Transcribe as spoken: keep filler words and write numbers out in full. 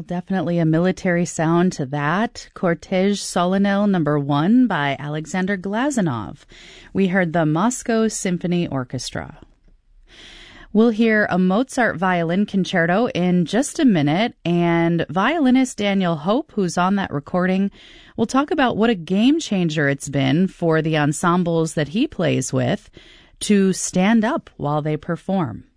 Well, definitely a military sound to that. Cortege Solennel number one by Alexander Glazunov. We heard the Moscow Symphony Orchestra. We'll hear a Mozart violin concerto in just a minute, and violinist Daniel Hope, who's on that recording, will talk about what a game changer it's been for the ensembles that he plays with to stand up while they perform.